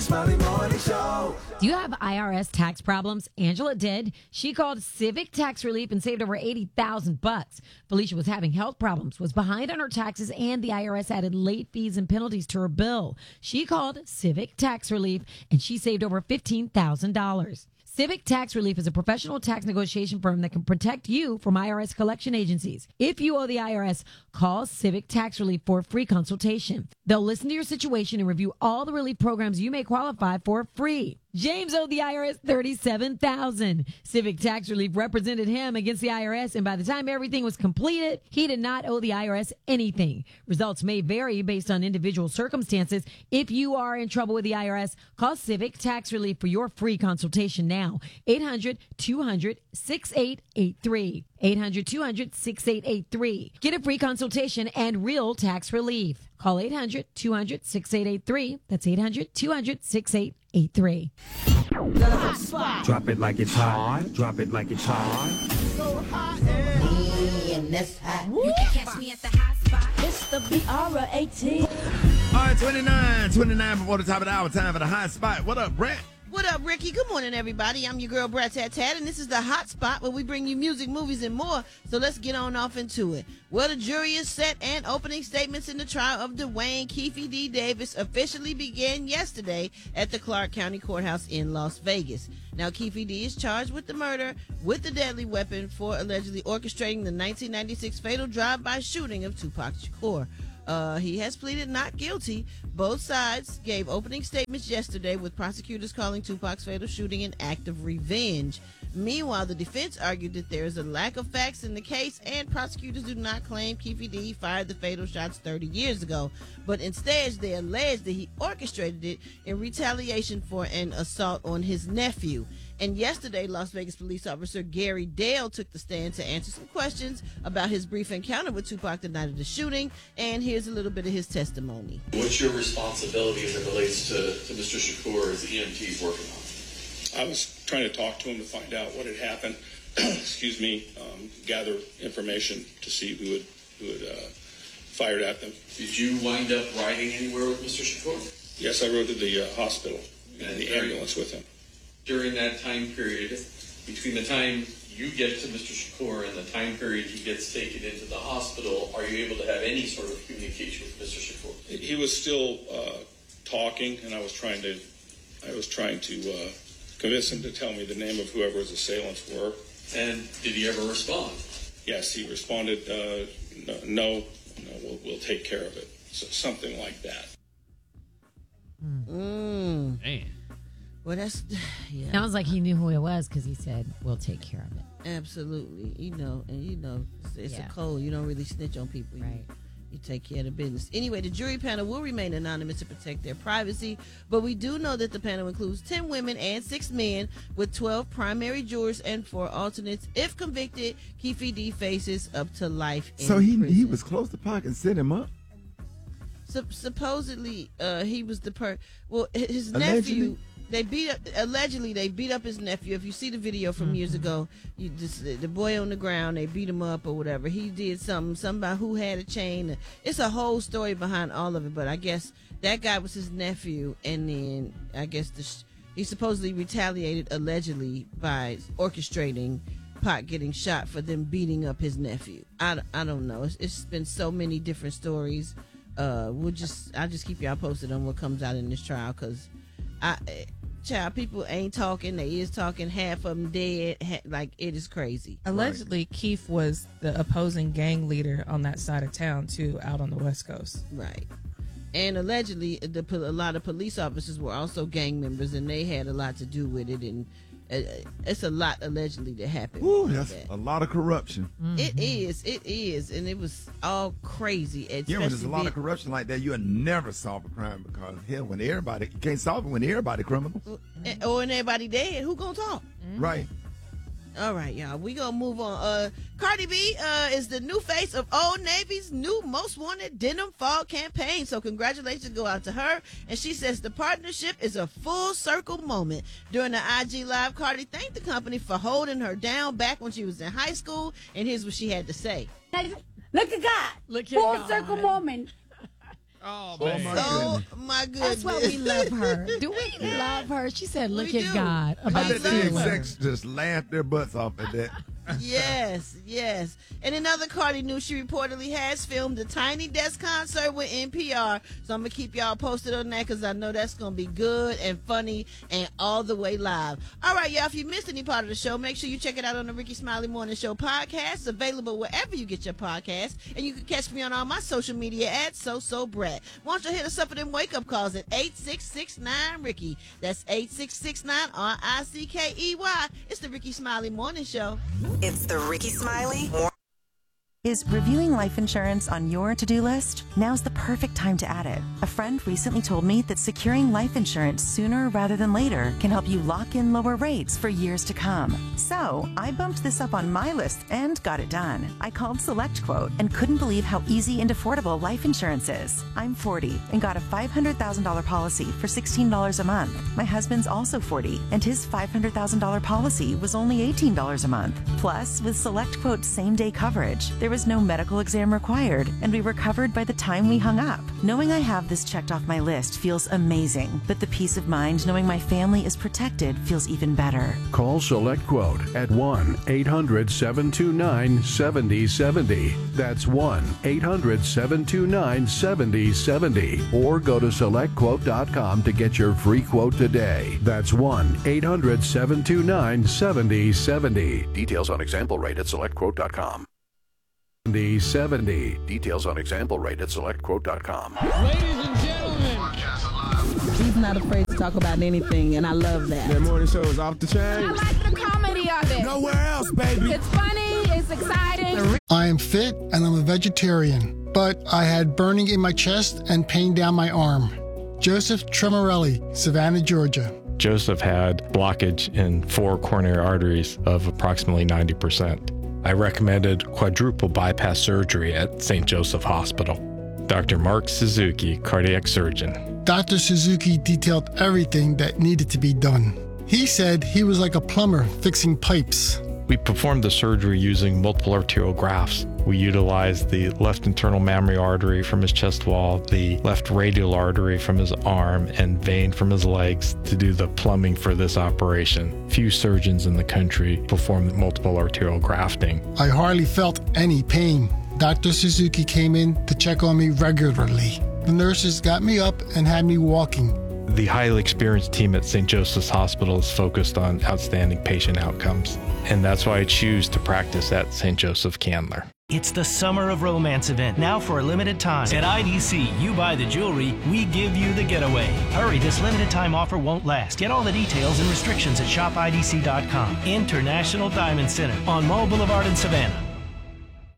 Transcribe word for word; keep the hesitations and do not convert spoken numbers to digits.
Smiley Morning Show. Do you have I R S tax problems? Angela did. She called Civic Tax Relief and saved over eighty thousand bucks. Felicia was having health problems, was behind on her taxes, and the I R S added late fees and penalties to her bill. She called Civic Tax Relief and she saved over fifteen thousand dollars. Civic Tax Relief is a professional tax negotiation firm that can protect you from I R S collection agencies. If you owe the I R S, call Civic Tax Relief for a free consultation. They'll listen to your situation and review all the relief programs you may qualify for free. James owed the I R S thirty-seven thousand dollars. Civic Tax Relief represented him against the I R S, and by the time everything was completed, he did not owe the I R S anything. Results may vary based on individual circumstances. If you are in trouble with the I R S, call Civic Tax Relief for your free consultation now. eight hundred two hundred sixty-eight eighty-three. eight hundred two hundred sixty-eight eighty-three. Get a free consultation and real tax relief. Call eight hundred two hundred sixty-eight eighty-three. That's eight hundred two hundred sixty-eight eighty-three. The hot spot. Drop it like it's hot. Drop it like it's hot. So hot. Me and this hot. You can catch me at the hot spot. It's the B R eighteen. All right, twenty-nine, twenty-nine before the top of the hour. Time for the hot spot. What up, Brent? What up, Ricky? Good morning, everybody. I'm your girl, Brat Tat Tat, and this is the Hot Spot where we bring you music, movies, and more. So let's get on off into it. Well, the jury is set, and opening statements in the trial of Dwayne Keefe D. Davis officially began yesterday at the Clark County Courthouse in Las Vegas. Now, Keefe D. is charged with the murder with a deadly weapon for allegedly orchestrating the nineteen ninety-six fatal drive-by shooting of Tupac Shakur. Uh, he has pleaded not guilty. Both sides gave opening statements yesterday, with prosecutors calling Tupac's fatal shooting an act of revenge. Meanwhile, the defense argued that there is a lack of facts in the case, and prosecutors do not claim Keefe D. fired the fatal shots thirty years ago, but instead they allege that he orchestrated it in retaliation for an assault on his nephew. And yesterday, Las Vegas police officer Gary Dale took the stand to answer some questions about his brief encounter with Tupac the night of the shooting, and here's a little bit of his testimony. What's your responsibility as it relates to, to Mister Shakur as the E M T's working on? I was trying to talk to him to find out what had happened. Excuse me, um, gather information to see who had who had uh, fired at them. Did you wind up riding anywhere with Mister Shakur? Yes, I rode to the uh, hospital And in the during- ambulance with him. During that time period, between the time you get to Mister Shakur and the time period he gets taken into the hospital, are you able to have any sort of communication with Mister Shakur? He was still uh, talking, and I was trying to I was trying to uh, convince him to tell me the name of whoever his assailants were. And did he ever respond? Yes, he responded, uh, no, no, no we'll, we'll take care of it. So, something like that. Mm. Man. Well, that's, yeah. Sounds like he knew who it was because he said, we'll take care of it. Absolutely. You know, and you know, it's, it's Yeah. a code. You don't really snitch on people. Right. You, you take care of the business. Anyway, the jury panel will remain anonymous to protect their privacy, but we do know that the panel includes ten women and six men, with twelve primary jurors and four alternates. If convicted, Keefe D. faces up to life in So he prison. he was close to Pac and set him up? Sup- supposedly, uh, he was the per. Well, h- his Allegedly? nephew. They beat up. Allegedly, they beat up his nephew. If you see the video from Mm-hmm. years ago, you just the boy on the ground. They beat him up or whatever. He did something. Somebody who had a chain. It's a whole story behind all of it. But I guess that guy was his nephew, and then I guess the sh- he supposedly retaliated allegedly by orchestrating Pac getting shot for them beating up his nephew. I, I don't know. It's, it's been so many different stories. Uh, we'll just I'll just keep y'all posted on what comes out in this trial, because I, child, people ain't talking. They is talking. Half of them dead. Ha- like, it is crazy. Allegedly, Keefe was the opposing gang leader on that side of town too, out on the West Coast. Right. And allegedly, the pol- a lot of police officers were also gang members, and they had a lot to do with it. And uh, it's a lot allegedly that happened. Ooh, with that's that. a lot of corruption. It is. It is, and it was all crazy. Yeah, when there's a lot of corruption like that, you'll never solve a crime, because hell, when everybody you can't solve it when everybody criminals. corruption. Or when everybody dead, who gonna talk? Right. All right, y'all. We gonna move on. Uh, Cardi B uh, is the new face of Old Navy's new Most Wanted Denim Fall campaign. So congratulations go out to her. And she says the partnership is a full circle moment. During the I G Live, Cardi thanked the company for holding her down back when she was in high school. And here's what she had to say. Look at God. Look at Full God. circle moment. Oh, She man. said- Oh my goodness. That's why we love her. Do we love her? She said, "Look We at do. God." I About bet the stealing. execs just laughed their butts off at that. Yes, yes. And in other Cardi news, she reportedly has filmed a Tiny Desk concert with N P R. So I'm going to keep y'all posted on that because I know that's going to be good and funny and all the way live. All right, y'all, if you missed any part of the show, make sure you check it out on the Ricky Smiley Morning Show podcast. It's available wherever you get your podcast. And you can catch me on all my social media at So So Brat. Why don't you hit us up for them wake-up calls at eight six six nine Ricky. That's eight six six nine R I C K E Y. It's the Ricky Smiley Morning Show. It's the Ricky Smiley. Is reviewing life insurance on your to-do list? Now's the perfect time to add it. A friend recently told me that securing life insurance sooner rather than later can help you lock in lower rates for years to come. So I bumped this up on my list and got it done. I called SelectQuote and couldn't believe how easy and affordable life insurance is. I'm forty and got a five hundred thousand dollars policy for sixteen dollars a month. My husband's also forty and his five hundred thousand dollars policy was only eighteen dollars a month. Plus, with SelectQuote's same-day coverage, there was no medical exam required, and we were covered by the time we hung up. Knowing I have this checked off my list feels amazing, but the peace of mind knowing my family is protected feels even better. Call SelectQuote at one eight hundred seven two nine seven zero seven zero. That's one eight hundred seven two nine seven zero seven zero. Or go to select quote dot com to get your free quote today. That's one eight hundred seven two nine seven zero seven zero. Details on example rate at select quote dot com. The seventy. Details on example rate at select quote dot com. Ladies and gentlemen, he's not afraid to talk about anything, and I love that. That morning show is off the chain. I like the comedy of it. Nowhere else, baby. It's funny, it's exciting. I am fit and I'm a vegetarian, but I had burning in my chest and pain down my arm. Joseph Tremorelli, Savannah, Georgia. Joseph had blockage in four coronary arteries of approximately ninety percent. I recommended quadruple bypass surgery at Saint Joseph Hospital. Doctor Mark Suzuki, cardiac surgeon. Doctor Suzuki detailed everything that needed to be done. He said he was like a plumber fixing pipes. We performed the surgery using multiple arterial grafts. We utilized the left internal mammary artery from his chest wall, the left radial artery from his arm, and vein from his legs to do the plumbing for this operation. Few surgeons in the country perform multiple arterial grafting. I hardly felt any pain. Doctor Suzuki came in to check on me regularly. The nurses got me up and had me walking. The highly experienced team at Saint Joseph's Hospital is focused on outstanding patient outcomes, and that's why I choose to practice at Saint Joseph Candler. It's the Summer of Romance event, now for a limited time. At I D C, you buy the jewelry, we give you the getaway. Hurry, this limited time offer won't last. Get all the details and restrictions at shop I D C dot com. International Diamond Center on Mall Boulevard in Savannah.